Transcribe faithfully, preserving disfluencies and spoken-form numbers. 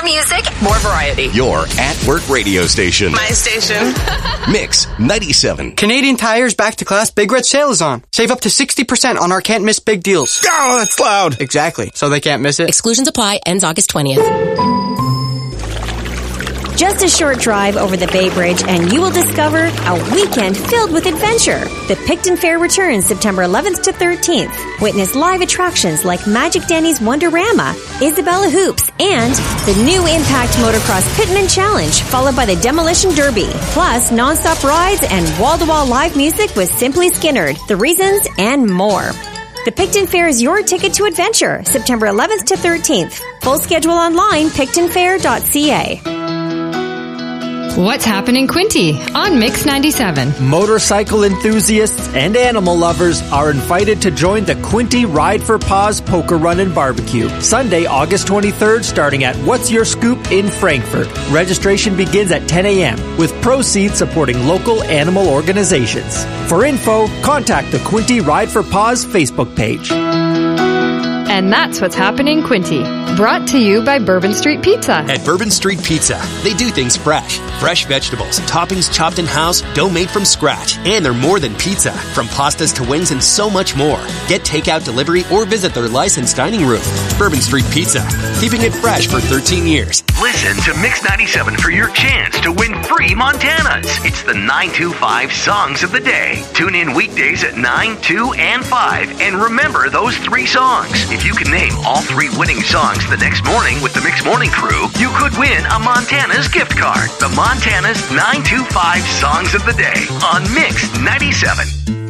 More music, more variety. Your at-work radio station. My station. Mix ninety-seven. Canadian Tire's Back to Class Big Red Sale is on. Save up to sixty percent on our can't miss big deals. Oh, that's loud. Exactly. So they can't miss it. Exclusions apply. Ends August twentieth. Just a short drive over the Bay Bridge and you will discover a weekend filled with adventure. The Picton Fair returns September eleventh to thirteenth. Witness live attractions like Magic Danny's Wonderama, Isabella Hoops, and the new Impact Motocross Pitman Challenge, followed by the Demolition Derby. Plus, non-stop rides and wall-to-wall live music with Simply Skinnerd, The Reasons, and more. The Picton Fair is your ticket to adventure, September eleventh to thirteenth. Full schedule online, picton fair dot c a. What's happening, Quinte? On Mix ninety-seven. Motorcycle enthusiasts and animal lovers are invited to join the Quinte Ride for Paws Poker Run and Barbecue. Sunday, August twenty-third, starting at What's Your Scoop in Frankfurt. Registration begins at ten a.m., with proceeds supporting local animal organizations. For info, contact the Quinte Ride for Paws Facebook page. And that's what's happening, Quinte. Brought to you by Bourbon Street Pizza. At Bourbon Street Pizza, they do things fresh. Fresh vegetables, toppings chopped in-house, dough made from scratch. And they're more than pizza. From pastas to wings and so much more. Get takeout, delivery, or visit their licensed dining room. Bourbon Street Pizza, keeping it fresh for thirteen years. Listen to Mix ninety-seven for your chance to win free Montanas. It's the nine two five Songs of the Day. Tune in weekdays at nine, two, and five. And remember those three songs. If you can name all three winning songs the next morning with the Mix Morning Crew, you could win a Montana's gift card. The Montana's nine two five Songs of the Day on Mix ninety-seven.